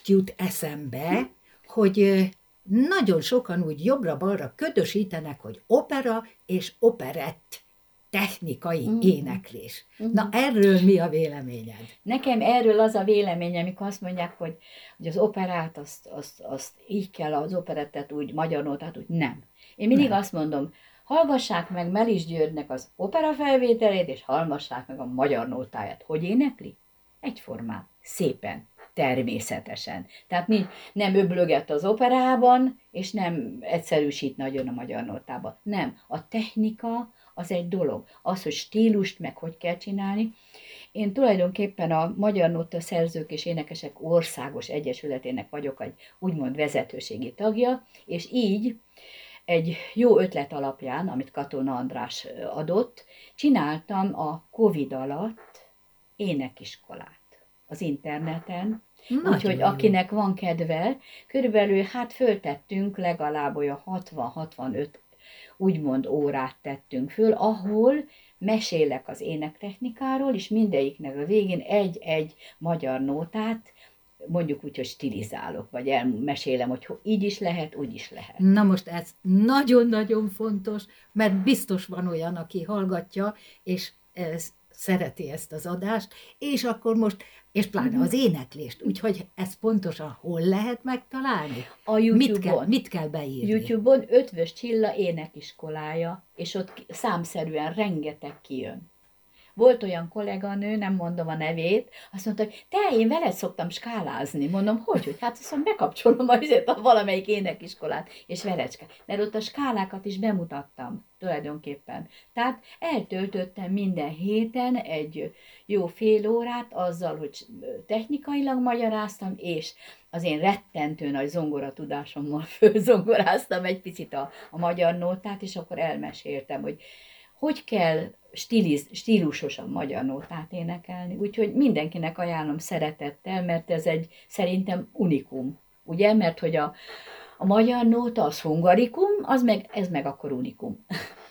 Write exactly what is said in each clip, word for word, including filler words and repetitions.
most jut eszembe, hogy nagyon sokan úgy jobbra-balra ködösítenek, hogy opera és operett technikai uh-huh. éneklés. Uh-huh. Na, erről mi a véleményed? Nekem erről az a véleményem, amikor azt mondják, hogy, hogy az operát, azt, azt, azt így kell, az operettet úgy, magyar nótát úgy, nem. Én mindig nem. Azt mondom, hallgassák meg Melis Györgynek az opera felvételét, és hallgassák meg a magyar nótáját. Hogy énekli? Egyformán, szépen, természetesen. Tehát mi nem öblöget az operában, és nem egyszerűsít nagyon a magyar nótában. Nem, a technika az egy dolog. Az, hogy stílust meg hogy kell csinálni. Én tulajdonképpen a Magyar Nóta Szerzők és Énekesek Országos Egyesületének vagyok egy úgymond vezetőségi tagja, és így egy jó ötlet alapján, amit Katona András adott, csináltam a Covid alatt énekiskolát az interneten. Úgyhogy akinek van kedve, körülbelül hát föltettünk legalább olyan hatvan-hatvanöt úgymond órát tettünk föl, ahol mesélek az énektechnikáról, és mindegyiknek a végén egy-egy magyar nótát, mondjuk úgy, hogy stilizálok, vagy elmesélem, hogy így is lehet, úgy is lehet. Na most ez nagyon-nagyon fontos, mert biztos van olyan, aki hallgatja, és ez, szereti ezt az adást, és akkor most, és pláne az éneklést, úgyhogy ezt pontosan hol lehet megtalálni? A YouTube-on. Mit kell, mit kell beírni? YouTube-on Ötvös Csilla énekiskolája, és ott számszerűen rengeteg kijön. Volt olyan kolléganő, nem mondom a nevét, azt mondta, hogy te, én veled szoktam skálázni. Mondom, hogy, hogy? Hát azt mondom, bekapcsolom azért a valamelyik énekiskolát, és veled skál. Mert ott a skálákat is bemutattam tulajdonképpen. Tehát eltöltöttem minden héten egy jó fél órát azzal, hogy technikailag magyaráztam, és az én rettentő nagy zongoratudásommal fölzongoráztam egy picit a, a magyar nótát, és akkor elmeséltem, hogy hogy kell stiliz, stílusosan magyar nótát énekelni. Úgyhogy mindenkinek ajánlom szeretettel, mert ez egy szerintem unikum. Ugye? Mert hogy a, a magyar nóta az hungarikum, az meg, ez meg akkor unikum.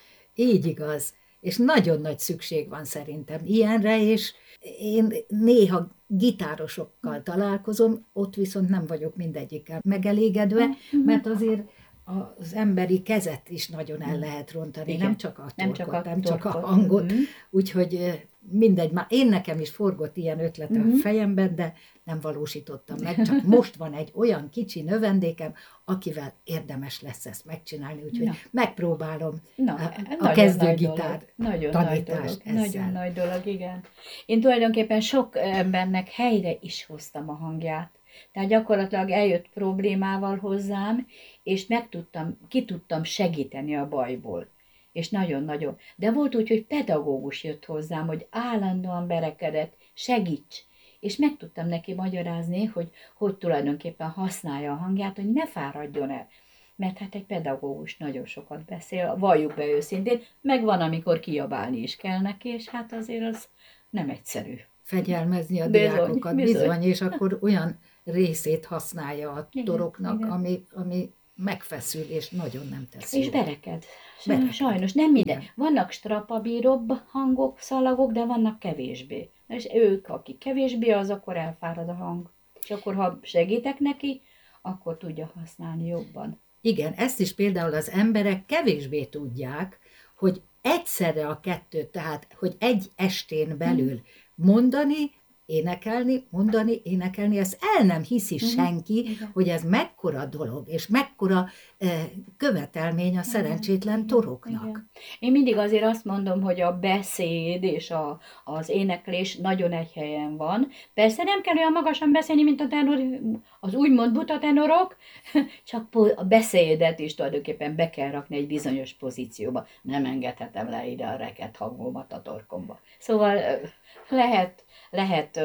Így igaz. És nagyon nagy szükség van szerintem ilyenre, és én néha gitárosokkal találkozom, ott viszont nem vagyok mindegyikkel megelégedve, mert azért az emberi kezet is nagyon el lehet rontani, nem csak a torkot, nem csak a, nem csak a hangot, mm-hmm. úgyhogy mindegy, már én nekem is forgott ilyen ötlet mm-hmm. a fejemben, de nem valósítottam meg, csak most van egy olyan kicsi növendékem, akivel érdemes lesz ezt megcsinálni, úgyhogy Na. megpróbálom Na, a, a kezdőgitár nagyon tanítást nagy dolog, Nagyon nagy dolog, igen. Én tulajdonképpen sok embernek helyre is hoztam a hangját. Tehát gyakorlatilag eljött problémával hozzám, és meg tudtam, ki tudtam segíteni a bajból. És nagyon-nagyon. De volt úgy, hogy pedagógus jött hozzám, hogy állandóan berekedett, segíts. És meg tudtam neki magyarázni, hogy hogy tulajdonképpen használja a hangját, hogy ne fáradjon el. Mert hát egy pedagógus nagyon sokat beszél, valljuk be őszintén, meg van, amikor kiabálni is kell neki, és hát azért az nem egyszerű. Fegyelmezni a bizony, diákokat, bizony. bizony, és akkor olyan részét használja a Igen, toroknak, igen. Ami, ami megfeszül, és nagyon nem teszi. És bereked. bereked. Sajnos nem minden. Igen. Vannak strapabíróbb hangok, szalagok, de vannak kevésbé. És ők, akik kevésbé, az akkor elfárad a hang. És akkor, ha segítek neki, akkor tudja használni jobban. Igen, ezt is például az emberek kevésbé tudják, hogy egyszerre a kettőt, tehát, hogy egy estén belül mondani, énekelni, mondani, énekelni, ezt el nem hiszi uh-huh. senki, Igen. hogy ez mekkora dolog, és mekkora eh, követelmény a szerencsétlen Igen. toroknak. Igen. Én mindig azért azt mondom, hogy a beszéd és a, az éneklés nagyon egy helyen van. Persze nem kell olyan magasan beszélni, mint a tenor, az úgymond buta tenorok, csak a beszédet is tulajdonképpen be kell rakni egy bizonyos pozícióba. Nem engedhetem le ide a reket hangomat a torkomba. Szóval lehet lehet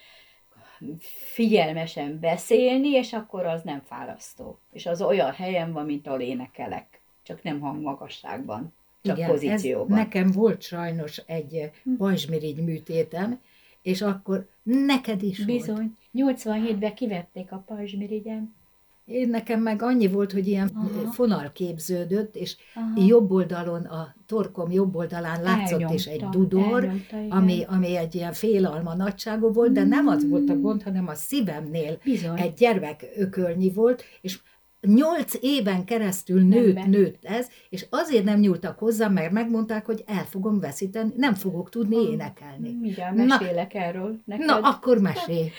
figyelmesen beszélni, és akkor az nem fárasztó. És az olyan helyen van, mint ahol énekelek. Csak nem hangmagasságban, csak Igen, pozícióban. Nekem volt sajnos egy pajzsmirigy műtétem, és akkor neked is Bizony. volt. nyolcvanhétben kivették a pajzsmirigyem. Én nekem meg annyi volt, hogy ilyen Aha. fonal képződött, és Aha. jobb oldalon, a torkom jobb oldalán látszott is egy Elnyomta, dudor, elnyomta, igen. ami, ami egy ilyen félalma nagyságú volt, de nem az volt a gond, hanem a szívemnél Bizony. egy gyermek ökölnyi volt, és nyolc éven keresztül nőtt, Nem. nőtt ez, és azért nem nyúltak hozzá, mert megmondták, hogy el fogom veszíteni, nem fogok tudni énekelni. Mindjárt Na, mesélek erről neked. na akkor mesélj.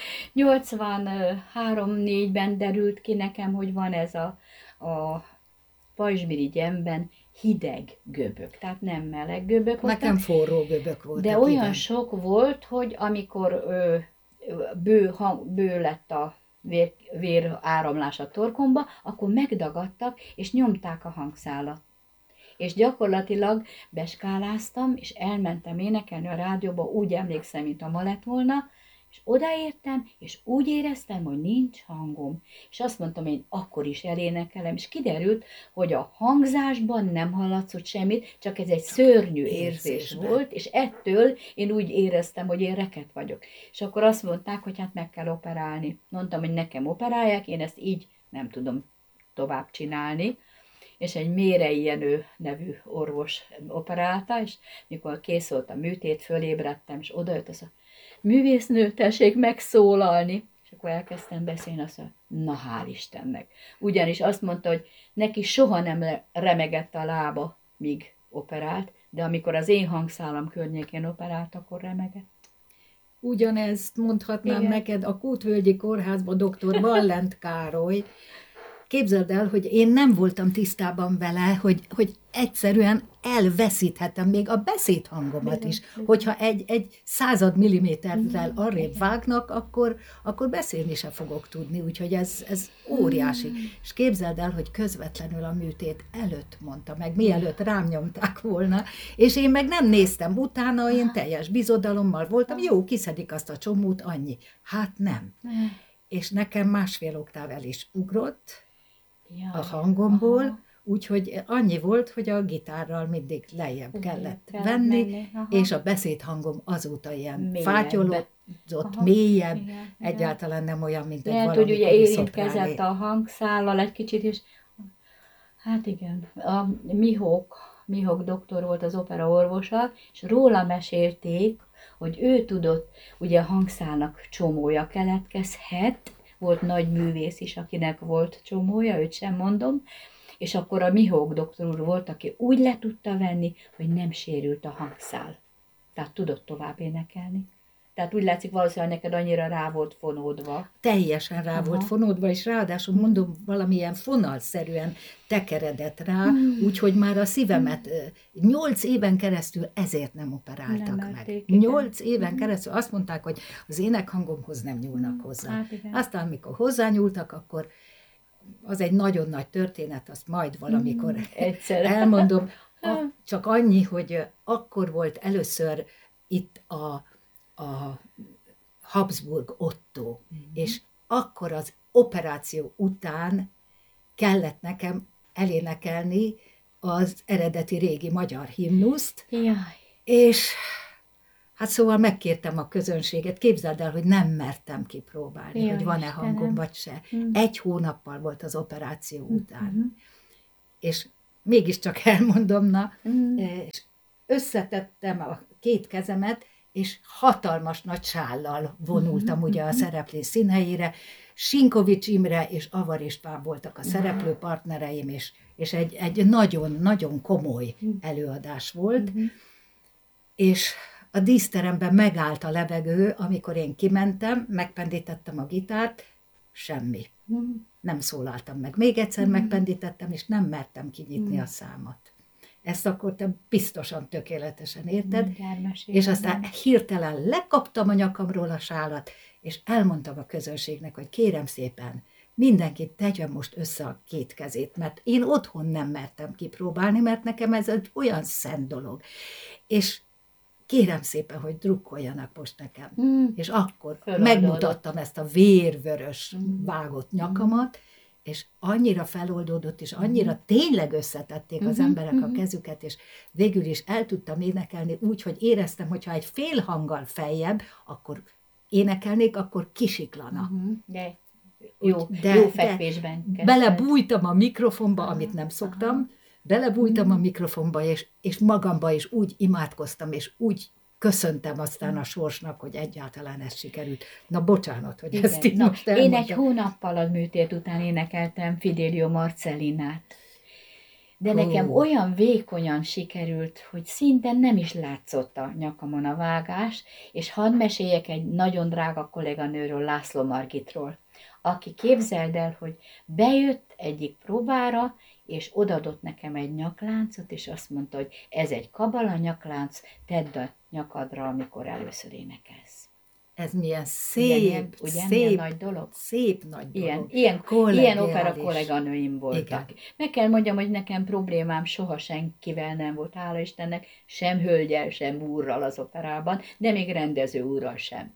nyolcvanhárom-négyben derült ki nekem, hogy van ez a, a pajzsmirigyemben hideg göbök, tehát nem meleg göbök voltak. Nekem forró göbök voltak. De olyan igen. sok volt, hogy amikor ö, bő, hang, bő lett a vér, vér áramlás a torkomba, akkor megdagadtak, és nyomták a hangszálat. És gyakorlatilag beskáláztam, és elmentem énekelni a rádióba, úgy emlékszem, mint a ma lett volna, és odaértem, és úgy éreztem, hogy nincs hangom. És azt mondtam, én akkor is elénekelem, és kiderült, hogy a hangzásban nem hallatszott semmit, csak ez egy szörnyű érzés érzésben. volt, és ettől én úgy éreztem, hogy én reket vagyok. És akkor azt mondták, hogy hát meg kell operálni. Mondtam, hogy nekem operálják, én ezt így nem tudom tovább csinálni. És egy Mérei Jenő nevű orvos operálta, és mikor kész volt a műtét, fölébredtem, és odajött az a művésznő, tessék megszólalni. És akkor elkezdtem beszélni, azt mondja, na hál' Istennek. Ugyanis azt mondta, hogy neki soha nem remegett a lába, míg operált, de amikor az én hangszálam környékén operált, akkor remegett. Ugyanezt mondhatnám Igen. neked a Kútvölgyi Kórházban doktor Ballent Károly. Képzeld el, hogy én nem voltam tisztában vele, hogy, hogy egyszerűen elveszíthetem még a beszédhangomat is. Hogyha egy, egy század milliméterrel arrébb vágnak, akkor, akkor beszélni se fogok tudni, úgyhogy ez, ez óriási. És képzeld el, hogy közvetlenül a műtét előtt mondta meg, mielőtt rám nyomták volna, és én meg nem néztem utána, én teljes bizodalommal voltam, jó, kiszedik azt a csomót, annyi. Hát nem. És nekem másfél oktáv el is ugrott, Jaj, a hangomból, aha. úgyhogy annyi volt, hogy a gitárral mindig lejjebb Igen, kellett kellett venni, menni, aha. és a beszédhangom azóta ilyen Mélyebb. fátyolódzott, Aha, mélyebb, igen, igen. egyáltalán nem olyan, mint egy Lehet, hogy ugye valamikori érintkezett szoprálé. a hangszállal egy kicsit, és hát igen, a Mihók, Mihók doktor volt az opera orvosa, és róla mesélték, hogy ő tudott, ugye a hangszálnak csomója keletkezhet, volt nagy művész is, akinek volt csomója, őt sem mondom, és akkor a Mihók doktor úr volt, aki úgy le tudta venni, hogy nem sérült a hangszál. Tehát tudott tovább énekelni. Tehát úgy látszik, valószínűleg neked annyira rá volt fonódva. Teljesen rá Aha. volt fonódva, és ráadásul mondom, valamilyen fonalszerűen tekeredett rá, mm. úgyhogy már a szívemet nyolc éven keresztül ezért nem operáltak Nem meg. merték, igen. Nyolc éven keresztül azt mondták, hogy az énekhangomhoz nem nyúlnak hozzá. Hát igen. Aztán, mikor hozzányúltak, akkor az egy nagyon nagy történet, azt majd valamikor Egyszer. elmondom. A, csak annyi, hogy akkor volt először itt a, a Habsburg Otto, mm-hmm. és akkor az operáció után kellett nekem elénekelni az eredeti régi magyar himnuszt, Jaj. és hát szóval megkértem a közönséget, képzeld el, hogy nem mertem kipróbálni, Jaj, hogy van-e Istenem. hangom vagy se. Mm. Egy hónappal volt az operáció után. Mm-hmm. És mégiscsak elmondom, na, Mm. és összetettem a két kezemet, és hatalmas nagy sállal vonultam Mhm, ugye a mhm. szereplés színhelyére. Sinkovics Imre és Avar István voltak a szereplő partnereim, és, és egy, egy nagyon-nagyon komoly előadás volt, Mhm. és a díszteremben megállt a levegő, amikor én kimentem, megpendítettem a gitárt, semmi. Mhm. Nem szólaltam meg. Még egyszer Mhm. megpendítettem, és nem mertem kinyitni Mhm. a számat. Ezt akkor te biztosan tökéletesen érted, Mindjárt mesélem. és aztán hirtelen lekaptam a nyakamról a sálat, és elmondtam a közönségnek, hogy kérem szépen, mindenki tegye most össze a két kezét, mert én otthon nem mertem kipróbálni, mert nekem ez egy olyan szent dolog. És kérem szépen, hogy drukkoljanak most nekem. Mm. És akkor Föloldódott. megmutattam ezt a vérvörös Mm. vágott nyakamat, és annyira feloldódott, és Mhm. annyira tényleg összetették az Mhm, emberek a mhm. kezüket, és végül is el tudtam énekelni úgy, hogy éreztem, hogyha egy fél hanggal feljebb, akkor énekelnék, akkor kisiklana. Mhm. De jó, de, jó de fekvésben kezdted. Belebújtam a mikrofonba, amit nem szoktam, aha. belebújtam a mikrofonba, és, és magamba is úgy imádkoztam, és úgy köszöntem aztán a sorsnak, hogy egyáltalán ez sikerült. Na bocsánat, hogy igen, ezt így na, most elmondtam. Én egy hónappal a műtét után énekeltem Fidelio Marcellinát. De nekem oh. olyan vékonyan sikerült, hogy szinte nem is látszott a nyakamon a vágás, és hadd meséljek egy nagyon drága kolléganőről, László Margitról, aki, képzeld el, hogy bejött egyik próbára, és odadott nekem egy nyakláncot, és azt mondta, hogy ez egy kabala nyaklánc, tedd a nyakadra, amikor először énekelsz. Ez milyen szép, ilyen, ugye, szép, milyen nagy dolog? Szép nagy dolog. Ilyen, ilyen, ilyen opera kolléganőim voltak. Igen. Meg kell mondjam, hogy nekem problémám soha senkivel nem volt, hála Istennek, sem hölgyel, sem úrral az operában, de még rendező úrral sem.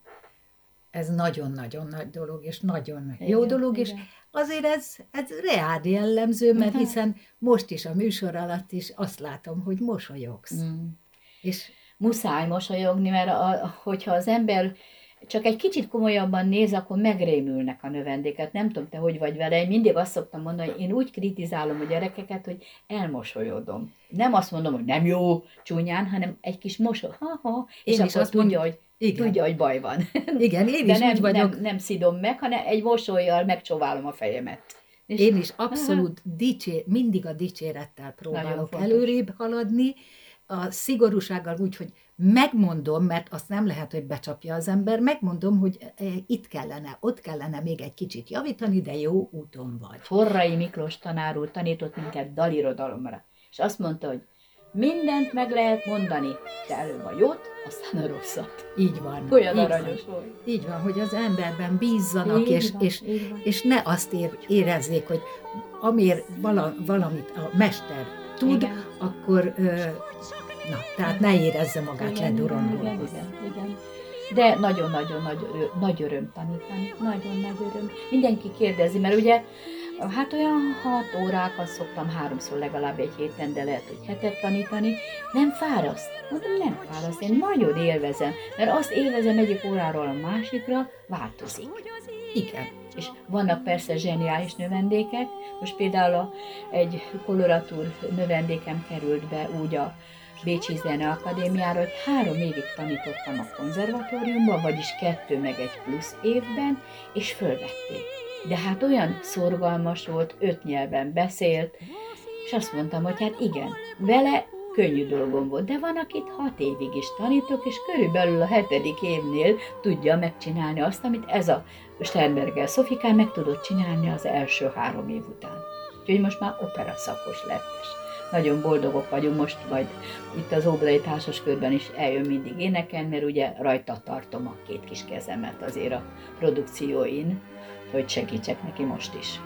Ez nagyon-nagyon nagy dolog, és nagyon igen, jó dolog, igen. És azért ez, ez reád jellemző, mert uh-huh. hiszen most is a műsor alatt is azt látom, hogy mosolyogsz. Mm. És muszáj mosolyogni, mert a, hogyha az ember csak egy kicsit komolyabban néz, akkor megrémülnek a növendéket. Nem tudom, te hogy vagy vele. Én mindig azt szoktam mondani, hogy én úgy kritizálom a gyerekeket, hogy elmosolyodom. Nem azt mondom, hogy nem jó csúnyán, hanem egy kis mosoly. Ha-ha, és akkor azt tudja, hogy, tudja, hogy baj van. Igen, én de is nem, úgy vagyok. Nem, nem szidom meg, hanem egy mosollyal megcsóválom a fejemet. És én is abszolút dicsér, mindig a dicsérettel próbálok előrébb haladni, a szigorúsággal úgy, hogy megmondom, mert azt nem lehet, hogy becsapja az ember, megmondom, hogy itt kellene, ott kellene még egy kicsit javítani, de jó úton vagy. Forrai Miklós tanár úr tanított minket dalirodalomra, és azt mondta, hogy mindent meg lehet mondani, de előbb a jót, aztán a rosszat. Így van. Olyan aranyos volt. Így van, hogy az emberben bízzanak, és, van, és, és ne azt ér, érezzék, hogy amért vala, valamit a mester tud, igen. akkor... Ö, Na, tehát ne érezze magát ledurongolva. Igen, igen, igen. De nagyon-nagyon nagy, nagy öröm tanítani, nagyon nagy öröm. Mindenki kérdezi, mert ugye, hát olyan hat órákat szoktam háromszor legalább egy héten, de lehet, hogy hetet tanítani. Nem fáraszt? Mondom, nem fáraszt, én nagyon élvezem, mert azt élvezem egyik óráról a másikra, változik. Igen. És vannak persze zseniális növendékek, most például egy koloratúr növendékem került be úgy a Bécsi Zeneakadémiára, hogy három évig tanítottam a konzervatóriumban, vagyis kettő meg egy plusz évben, és fölvették. De hát olyan szorgalmas volt, öt nyelven beszélt, és azt mondtam, hogy hát igen, vele könnyű dolgom volt, de van, akit hat évig is tanítok, és körülbelül a hetedik évnél tudja megcsinálni azt, amit ez a Sternberger Szofikán meg tudott csinálni az első három év után. Úgyhogy most már opera szakos lett, és nagyon boldogok vagyunk, most majd itt az Óbudai Társaskörben is eljön mindig énekelni, mert ugye rajta tartom a két kis kezemet azért a produkcióin, hogy segítsek neki most is.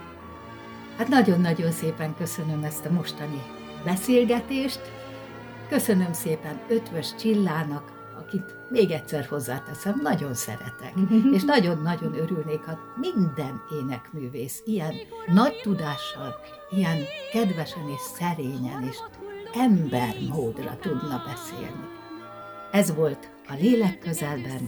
Hát nagyon-nagyon szépen köszönöm ezt a mostani beszélgetést, köszönöm szépen Ötvös Csillának, akit még egyszer hozzáteszem, nagyon szeretek, és nagyon-nagyon örülnék, ha minden énekművész ilyen nagy tudással, ilyen kedvesen és szerényen és embermódra tudna beszélni. Ez volt a Lélek közelben,